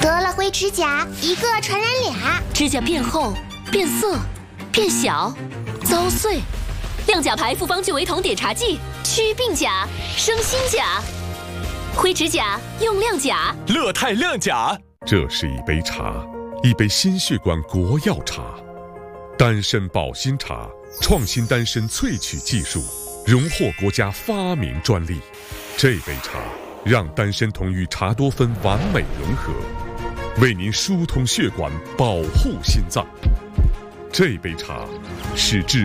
得了灰指甲，一个传染俩。 指甲变厚、变色、变小、遭碎。亮甲牌复方聚维酮碘茶剂，祛病甲，生新甲。灰指甲用亮甲， 乐泰亮甲。 这是一杯茶，一杯心血管国药茶，丹参保心茶，创新丹参萃取技术，荣获国家发明专利。这杯茶让丹参酮与茶多酚完美融合，为您疏通血管，保护心脏。这杯茶是治